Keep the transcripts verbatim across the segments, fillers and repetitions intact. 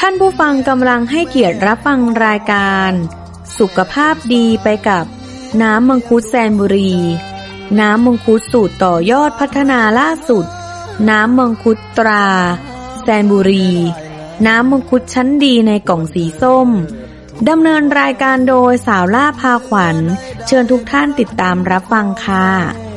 ท่านผู้ฟังกำลังให้เกียรติรับฟังรายการสุขภาพดีไปกับน้ำมังคุดแซนบุรีน้ำมังคุดสูตรต่อยอดพัฒนาล่าสุดน้ำมังคุดตราแซนบุรีน้ำมังคุดชั้นดีในกล่องสีส้มดำเนินรายการโดยสาวล่าพาขวัญเชิญทุกท่านติดตามรับฟังค่ะ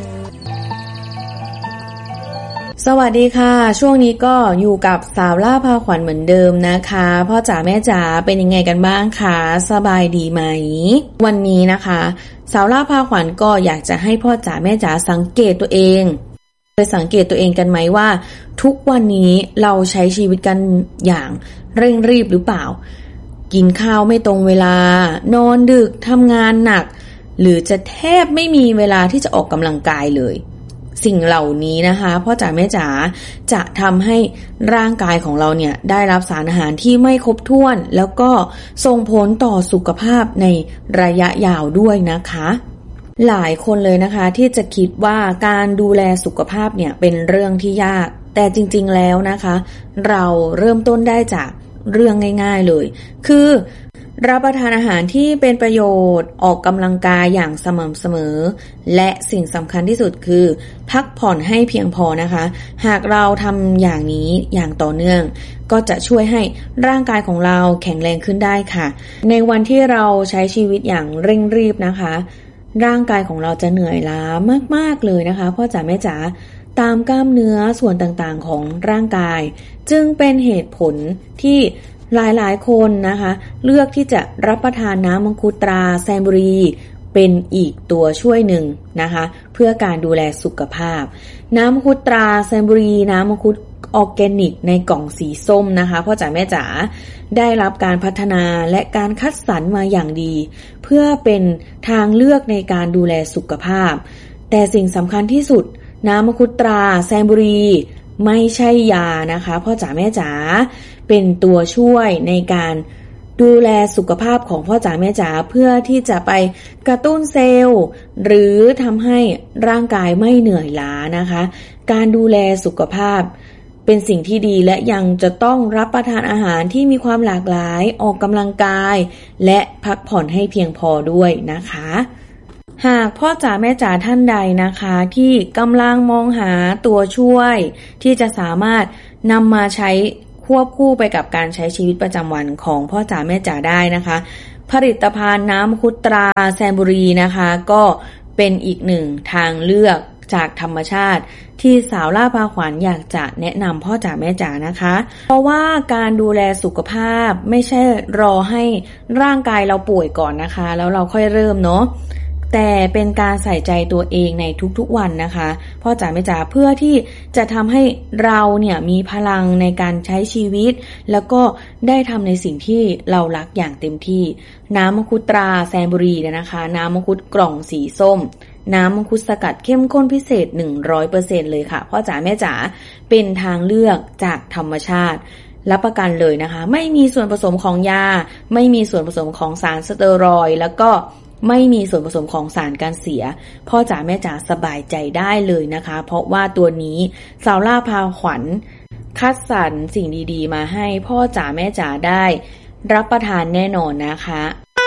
สวัสดีค่ะช่วงนี้ก็อยู่กับสาวล่าพาขวัญเหมือนเดิมนะคะพ่อจ๋าแม่จ๋าเป็นยังไงกันบ้างคะสบายดีไหมวันนี้นะคะสาวล่าพาขวัญก็อยากจะให้พ่อจ๋าแม่จ๋าสังเกตตัวเองไปสังเกตตัวเองกันไหมว่าทุกวันนี้เราใช้ชีวิตกันอย่างเร่งรีบหรือเปล่ากินข้าวไม่ตรงเวลานอนดึกทำงานหนักหรือจะแทบไม่มีเวลาที่จะออกกำลังกายเลยสิ่งเหล่านี้นะคะพ่อจ๋าแม่จ๋าจะทำให้ร่างกายของเราเนี่ยได้รับสารอาหารที่ไม่ครบถ้วนแล้วก็ส่งผลต่อสุขภาพในระยะยาวด้วยนะคะหลายคนเลยนะคะที่จะคิดว่าการดูแลสุขภาพเนี่ยเป็นเรื่องที่ยากแต่จริงๆแล้วนะคะเราเริ่มต้นได้จากเรื่องง่ายๆเลยคือรับประทานอาหารที่เป็นประโยชน์ออกกำลังกายอย่างสม่ำเสมอและสิ่งสำคัญที่สุดคือพักผ่อนให้เพียงพอนะคะหากเราทำอย่างนี้อย่างต่อเนื่องก็จะช่วยให้ร่างกายของเราแข็งแรงขึ้นได้ค่ะในวันที่เราใช้ชีวิตอย่างเร่งรีบนะคะร่างกายของเราจะเหนื่อยล้ามากๆเลยนะคะพ่อจ๋าแม่จ๋าตามกล้ามเนื้อส่วนต่างๆของร่างกายจึงเป็นเหตุผลที่หลายๆคนนะคะเลือกที่จะรับประทานน้ำมังคุดตราแซนบุรีเป็นอีกตัวช่วยหนึ่งนะคะเพื่อการดูแลสุขภาพน้ำมังคุดตราแซนบุรีน้ำมังคุดออร์แกนิกในกล่องสีส้มนะคะพ่อจ๋าแม่จ๋าได้รับการพัฒนาและการคัดสรรมาอย่างดีเพื่อเป็นทางเลือกในการดูแลสุขภาพแต่สิ่งสำคัญที่สุดน้ำมังคุดตราแซนบุรีไม่ใช่ยานะคะพ่อจ๋าแม่จ๋าเป็นตัวช่วยในการดูแลสุขภาพของพ่อจ๋าแม่จ๋าเพื่อที่จะไปกระตุ้นเซลล์หรือทำให้ร่างกายไม่เหนื่อยล้านะคะการดูแลสุขภาพเป็นสิ่งที่ดีและยังจะต้องรับประทานอาหารที่มีความหลากหลายออกกำลังกายและพักผ่อนให้เพียงพอด้วยนะคะหากพ่อจ๋าแม่จ๋าท่านใดนะคะที่กำลังมองหาตัวช่วยที่จะสามารถนำมาใช้ควบคู่ไปกับการใช้ชีวิตประจำวันของพ่อจ๋าแม่จ๋าได้นะคะผลิตภัณฑ์น้ำมังคุดตราแซนบุรีนะคะก็เป็นอีกหนึ่งทางเลือกจากธรรมชาติที่สาวล่าพาขวัญอยากจะแนะนำพ่อจ๋าแม่จ๋านะคะเพราะว่าการดูแลสุขภาพไม่ใช่รอให้ร่างกายเราป่วยก่อนนะคะแล้วเราค่อยเริ่มเนาะแต่เป็นการใส่ใจตัวเองในทุกๆวันนะคะพ่อจ๋าแม่จ๋าเพื่อที่จะทำให้เราเนี่ยมีพลังในการใช้ชีวิตแล้วก็ได้ทำในสิ่งที่เรารักอย่างเต็มที่น้ำมังคุดตราแซนบุรีนะคะน้ำมังคุดกล่องสีส้มน้ำมังคุดสกัดเข้มข้นพิเศษ หนึ่งร้อยเปอร์เซ็นต์ เลยค่ะพ่อจ๋าแม่จ๋าเป็นทางเลือกจากธรรมชาติรับประกันเลยนะคะไม่มีส่วนผสมของยาไม่มีส่วนผสมของสารสเตียรอยด์แล้วก็ไม่มีส่วนผสมของสารกันเสียพ่อจ๋าแม่จ๋าสบายใจได้เลยนะคะเพราะว่าตัวนี้สาวล่าพาขวัญคัดสรรสิ่งดีๆมาให้พ่อจ๋าแม่จ๋าได้รับประทานแน่นอนนะคะ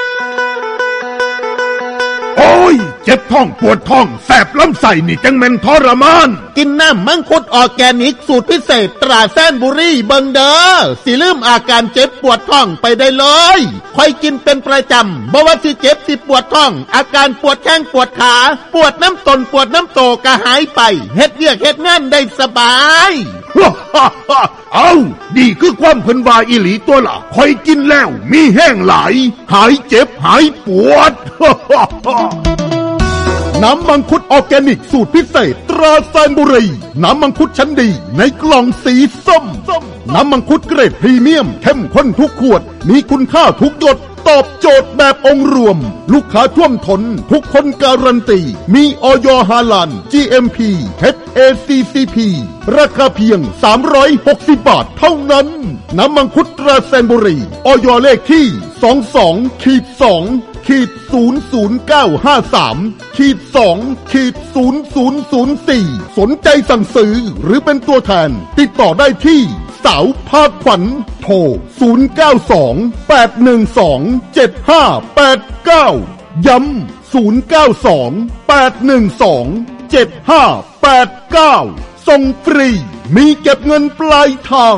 โอ้ยเจ็บท้องปวดท้องแสบลำไส้นี่จังแม่นทรมานกินน้ำมังคุดออร์แกนิกสูตรพิเศษตราแซนบุรีเบิงเด้อสิลืมอาการเจ็บปวดท้องไปได้เลยค่อยกินเป็นประจำบ่ว่าสิเจ็บสิปวดท้องอาการปวดแข้งปวดขาปวดน้ำตนปวดน้ำโตก็หายไปเฮ็ดเวียกเฮ็ดงานได้สบายเอาดีคือความเพิ่นว่าอีหลีตัวล่ะค่อยกินแล้วมีแห้งหลายหายเจ็บหายปวดน้ำมังคุดออร์แกนิกสูตรพิเศษตราแซนบุรีน้ำมังคุดชั้นดีในกล่องสีส้มน้ำมังคุดเกรดพรีเมียมเข้มข้นทุกขวดมีคุณค่าทุกหยดตอบโจทย์แบบองค์รวมลูกค้าท่วมท้นทุกคนการันตีมีอย.ฮาลาล จี เอ็ม พี เอช เอ ซี ซี พี ราคาเพียงสามร้อยหกสิบบาทเท่านั้นน้ำมังคุดตราแซนบุรีอย.เลขที่ สองสอง สอง ศูนย์ ศูนย์ เก้า ห้า สาม สอง ศูนย์ ศูนย์ ศูนย์ สี่ สนใจสั่งซื้อหรือเป็นตัวแทนติดต่อได้ที่สาวพาขวัญโทรศูนย์ เก้า สอง แปด หนึ่ง สอง เจ็ด ห้า แปด เก้าย้ำศูนย์ เก้า สอง แปด หนึ่ง สอง เจ็ด ห้า แปด เก้าส่งฟรีมีเก็บเงินปลายทาง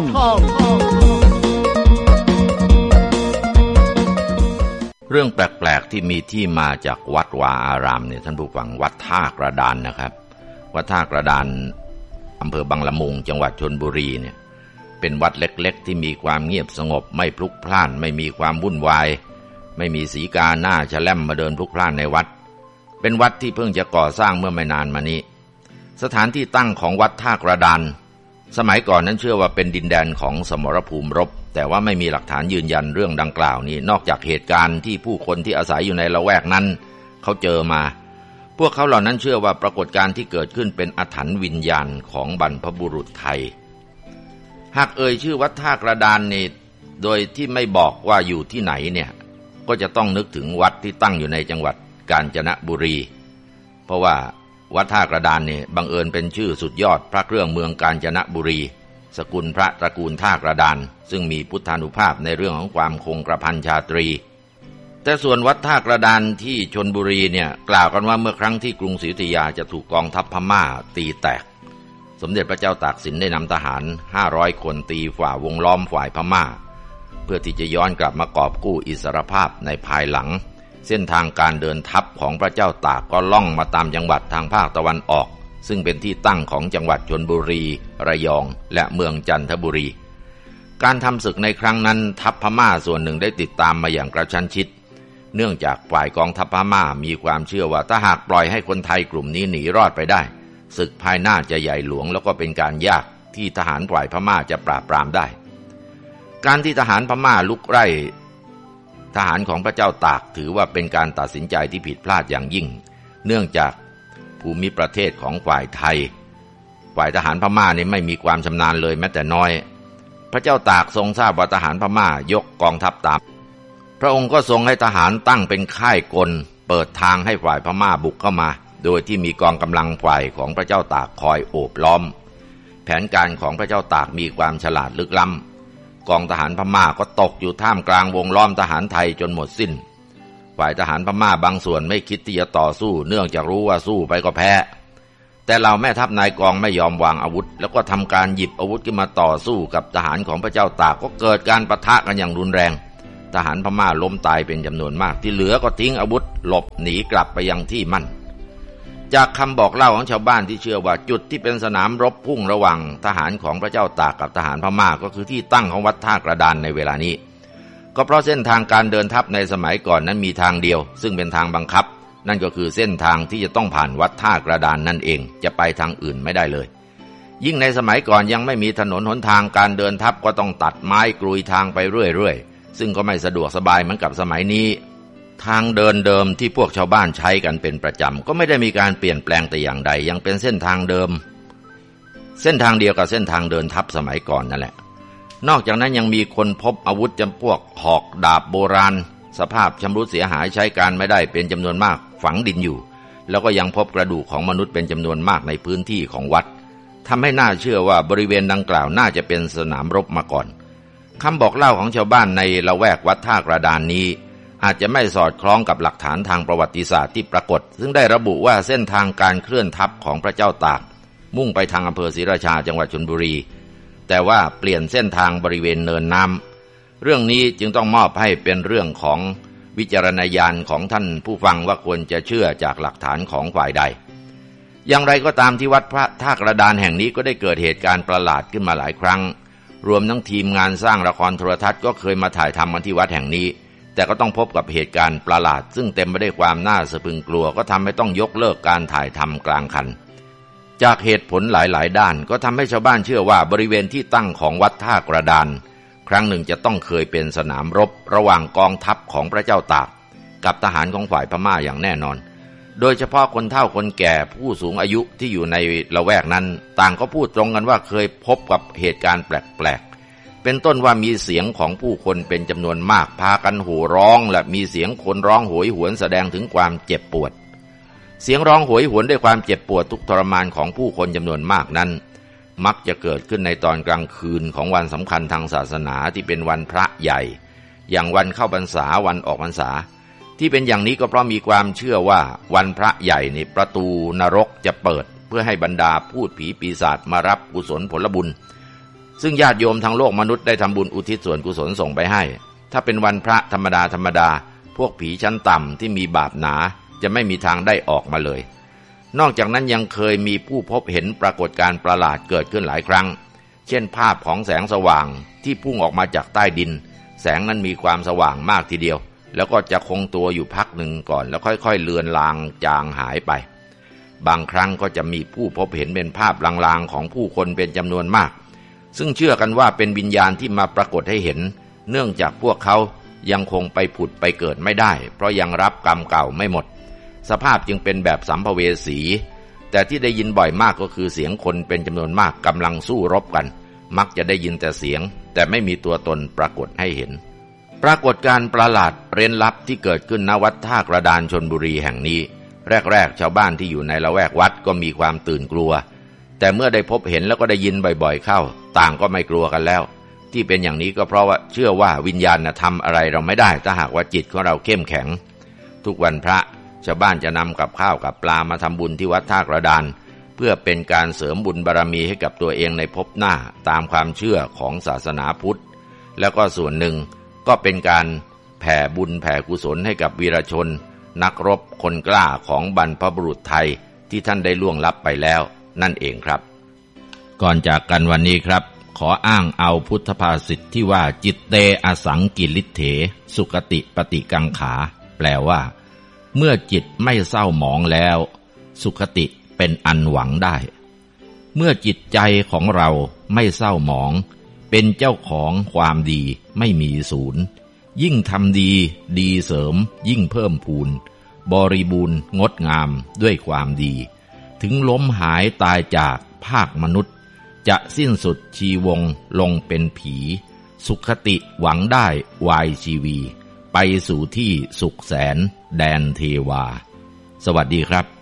เรื่องแปลกๆที่มีที่มาจากวัดวาอารามเนี่ยท่านผู้ฟังวัดท่ากระดานนะครับวัดท่ากระดานอำเภอบางละมุงจังหวัดชลบุรีเนี่ยเป็นวัดเล็กๆที่มีความเงียบสงบไม่พลุกพล่านไม่มีความวุ่นวายไม่มีสีกาหน้าชะแล่มมาเดินพลุกพล่านในวัดเป็นวัดที่เพิ่งจะก่อสร้างเมื่อไม่นานมานี้สถานที่ตั้งของวัดท่ากระดานสมัยก่อนนั้นเชื่อว่าเป็นดินแดนของสมรภูมิรบแต่ว่าไม่มีหลักฐานยืนยันเรื่องดังกล่าวนี้นอกจากเหตุการณ์ที่ผู้คนที่อาศัยอยู่ในละแวกนั้นเขาเจอมาพวกเขาเหล่านั้นเชื่อว่าปรากฏการณ์ที่เกิดขึ้นเป็นอาถรรพ์วิญญาณของบรรพบุรุษไทยหากเอ่ยชื่อวัดท่ากระดานนี่โดยที่ไม่บอกว่าอยู่ที่ไหนเนี่ยก็จะต้องนึกถึงวัดที่ตั้งอยู่ในจังหวัดกาญจนบุรีเพราะว่าวัดท่ากระดานเนี่ยบังเอิญเป็นชื่อสุดยอดพระเครื่องเมืองกาญจนบุรีสกุลพระตระกูลท่ากระดานซึ่งมีพุทธานุภาพในเรื่องของความคงกระพันชาตรีแต่ส่วนวัดท่ากระดานที่ชลบุรีเนี่ยกล่าวกันว่าเมื่อครั้งที่กรุงศรีอยุธยาจะถูกกองทัพพม่าตีแตกสมเด็จพระเจ้าตากสินได้นำทหารห้าร้อยคนตีฝ่าวงล้อมฝ่ายพม่าเพื่อที่จะย้อนกลับมากอบกู้อิสรภาพในภายหลังเส้นทางการเดินทัพของพระเจ้าตากก็ล่องมาตามจังหวัดทางภาคตะวันออกซึ่งเป็นที่ตั้งของจังหวัดชลบุรีระยองและเมืองจันทบุรีการทำศึกในครั้งนั้นทัพพม่าส่วนหนึ่งได้ติดตามมาอย่างกระชั้นชิดเนื่องจากฝ่ายกองทัพพม่ามีความเชื่อว่าถ้าหากปล่อยให้คนไทยกลุ่มนี้หนีรอดไปได้ศึกภายหน้าจะใหญ่หลวงแล้วก็เป็นการยากที่ทหารฝ่ายพม่าจะปราบปรามได้การที่ทหารพม่าลุกไล่ทหารของพระเจ้าตากถือว่าเป็นการตัดสินใจที่ผิดพลาดอย่างยิ่งเนื่องจากภูมิประเทศของฝ่ายไทยฝ่ายทหารพม่านี่ไม่มีความชำนาญเลยแม้แต่น้อยพระเจ้าตากทรงทราบว่าทหารพม่ายกกองทัพตามพระองค์ก็ทรงให้ทหารตั้งเป็นค่ายกลเปิดทางให้ฝ่ายพม่าบุกเข้ามาโดยที่มีกองกำลังฝ่ายของพระเจ้าตากคอยโอบล้อมแผนการของพระเจ้าตากมีความฉลาดลึกล้ำกองทหารพม่าก็ตกอยู่ท่ามกลางวงล้อมทหารไทยจนหมดสิ้นฝ่ายทหารพม่าบางส่วนไม่คิดที่จะต่อสู้เนื่องจากรู้ว่าสู้ไปก็แพ้แต่เหล่าแม่ทัพนายกองไม่ยอมวางอาวุธแล้วก็ทำการหยิบอาวุธขึ้นมาต่อสู้กับทหารของพระเจ้าตากก็เกิดการปะทะกันอย่างรุนแรงทหารพม่าล้มตายเป็นจำนวนมากที่เหลือก็ทิ้งอาวุธหลบหนีกลับไปยังที่มั่นจากคำบอกเล่าของชาวบ้านที่เชื่อว่าจุดที่เป็นสนามรบพุ่งระหว่างทหารของพระเจ้าตากกับทหารพม่าก็คือที่ตั้งของวัดท่ากระดานในเวลานี้ก็เพราะเส้นทางการเดินทัพในสมัยก่อนนั้นมีทางเดียวซึ่งเป็นทางบังคับนั่นก็คือเส้นทางที่จะต้องผ่านวัดท่ากระดานนั่นเองจะไปทางอื่นไม่ได้เลยยิ่งในสมัยก่อนยังไม่มีถนนหนทางการเดินทัพก็ต้องตัดไม้กรุยทางไปเรื่อยๆซึ่งก็ไม่สะดวกสบายเหมือนกับสมัยนี้ทางเดินเดิมที่พวกชาวบ้านใช้กันเป็นประจำก็ไม่ได้มีการเปลี่ยนแปลงแต่อย่างใดยังเป็นเส้นทางเดิมเส้นทางเดียวกับเส้นทางเดินทัพสมัยก่อนนั่นแหละนอกจากนั้นยังมีคนพบอาวุธจำพวกหอกดาบโบราณสภาพชำรุดเสียหายใช้การไม่ได้เป็นจำนวนมากฝังดินอยู่แล้วก็ยังพบกระดูกของมนุษย์เป็นจำนวนมากในพื้นที่ของวัดทำให้น่าเชื่อว่าบริเวณดังกล่าวน่าจะเป็นสนามรบมาก่อนคำบอกเล่าของชาวบ้านในละแวกวัดท่ากระดานนี้อาจจะไม่สอดคล้องกับหลักฐานทางประวัติศาสตร์ที่ปรากฏซึ่งได้ระบุว่าเส้นทางการเคลื่อนทัพของพระเจ้าตากมุ่งไปทางอำเภอศรีราชาจังหวัดชลบุรีแต่ว่าเปลี่ยนเส้นทางบริเวณเนินน้ำเรื่องนี้จึงต้องมอบให้เป็นเรื่องของวิจารณญาณของท่านผู้ฟังว่าควรจะเชื่อจากหลักฐานของฝ่ายใดอย่างไรก็ตามที่วัดพระท่ากระดานแห่งนี้ก็ได้เกิดเหตุการณ์ประหลาดขึ้นมาหลายครั้งรวมทั้งทีมงานสร้างละครโทรทัศน์ก็เคยมาถ่ายทำกันที่วัดแห่งนี้แต่ก็ต้องพบกับเหตุการณ์ประหลาดซึ่งเต็มไปด้วยความน่าสะพรึงกลัวก็ทำให้ต้องยกเลิกการถ่ายทำกลางคันจากเหตุผลหลายๆด้านก็ทำให้ชาวบ้านเชื่อว่าบริเวณที่ตั้งของวัดท่ากระดานครั้งหนึ่งจะต้องเคยเป็นสนามรบระหว่างกองทัพของพระเจ้าตากกับทหารของฝ่ายพม่าอย่างแน่นอนโดยเฉพาะคนเฒ่าคนแก่ผู้สูงอายุที่อยู่ในละแวกนั้นต่างก็พูดตรงกันว่าเคยพบกับเหตุการณ์แปลกๆเป็นต้นว่ามีเสียงของผู้คนเป็นจำนวนมากพากันโห่ร้องและมีเสียงคนร้องโหยหวนแสดงถึงความเจ็บปวดเสียงร้องโหยหวนด้วยความเจ็บปวดทุกทรมานของผู้คนจำนวนมากนั้นมักจะเกิดขึ้นในตอนกลางคืนของวันสำคัญทางศาสนาที่เป็นวันพระใหญ่อย่างวันเข้าพรรษาวันออกพรรษาที่เป็นอย่างนี้ก็เพราะมีความเชื่อว่าวันพระใหญ่ในประตูนรกจะเปิดเพื่อให้บรรดาพูดผีปีศาจมารับกุศลผลบุญซึ่งญาติโยมทั้งโลกมนุษย์ได้ทำบุญอุทิศส่วนกุศลส่งไปให้ถ้าเป็นวันพระธรรมดาธรรมดาพวกผีชั้นต่ำที่มีบาปหนาจะไม่มีทางได้ออกมาเลยนอกจากนั้นยังเคยมีผู้พบเห็นปรากฏการณ์ประหลาดเกิดขึ้นหลายครั้งเช่นภาพของแสงสว่างที่พุ่งออกมาจากใต้ดินแสงนั้นมีความสว่างมากทีเดียวแล้วก็จะคงตัวอยู่พักหนึ่งก่อนแล้วค่อยๆเลือนลางจางหายไปบางครั้งก็จะมีผู้พบเห็นเป็นภาพลางๆของผู้คนเป็นจำนวนมากซึ่งเชื่อกันว่าเป็นวิญญาณที่มาปรากฏให้เห็นเนื่องจากพวกเขายังคงไปผุดไปเกิดไม่ได้เพราะยังรับกรรมเก่าไม่หมดสภาพจึงเป็นแบบสัมภเวสีแต่ที่ได้ยินบ่อยมากก็คือเสียงคนเป็นจำนวนมากกำลังสู้รบกันมักจะได้ยินแต่เสียงแต่ไม่มีตัวตนปรากฏให้เห็นปรากฏการณ์ประหลาดเร้นลับที่เกิดขึ้นณวัดท่ากระดานชลบุรีแห่งนี้แรกๆชาวบ้านที่อยู่ในละแวกวัดก็มีความตื่นกลัวแต่เมื่อได้พบเห็นแล้วก็ได้ยินบ่อยๆเข้าต่างก็ไม่กลัวกันแล้วที่เป็นอย่างนี้ก็เพราะว่าเชื่อว่าวิญญาณน่ะทำอะไรเราไม่ได้ถ้าหากว่าจิตของเราเข้มแข็งทุกวันพระชาวบ้านจะนำกับข้าวกับปลามาทำบุญที่วัดท่ากระดานเพื่อเป็นการเสริมบุญบารมีให้กับตัวเองในภพหน้าตามความเชื่อของศาสนาพุทธแล้วก็ส่วนหนึ่งก็เป็นการแผ่บุญแผ่กุศลให้กับวีรชนนักรบคนกล้าของบรรพบุรุษไทยที่ท่านได้ล่วงลับไปแล้วนั่นเองครับก่อนจากกันวันนี้ครับขออ้างเอาพุทธภาษิตที่ว่าจิตเตอสังกิริเถสุคติปฏิกังขาแปลว่าเมื่อจิตไม่เศร้าหมองแล้วสุคติเป็นอันหวังได้เมื่อจิตใจของเราไม่เศร้าหมองเป็นเจ้าของความดีไม่มีศูนย์ยิ่งทำดีดีเสริมยิ่งเพิ่มพูนบริบูรณ์งดงามด้วยความดีถึงล้มหายตายจากภาคมนุษย์จะสิ้นสุดชีวงลงเป็นผีสุขติหวังได้วายชีวีไปสู่ที่สุขแสนแดนเทวาสวัสดีครับ